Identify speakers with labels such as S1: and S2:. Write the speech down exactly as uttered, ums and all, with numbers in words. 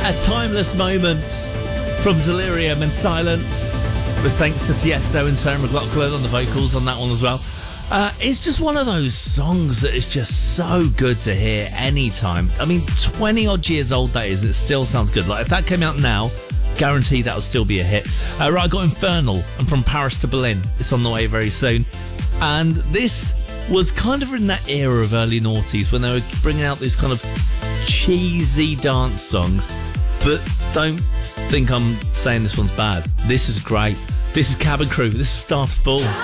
S1: A timeless moment from Delirium and Silence, with thanks to Tiesto and Sarah McLachlan on the vocals on that one as well. Uh, it's just one of those songs that is just so good to hear anytime. I mean, twenty odd years old that is, it still sounds good. Like if that came out now, guarantee that'll still be a hit. Uh, right, I got Infernal and From Paris to Berlin. It's on the way very soon. And this was kind of in that era of early noughties when they were bringing out these kind of cheesy dance songs. But don't think I'm saying this one's bad. This is great. This is Cabin Crew. This is Start to Fall.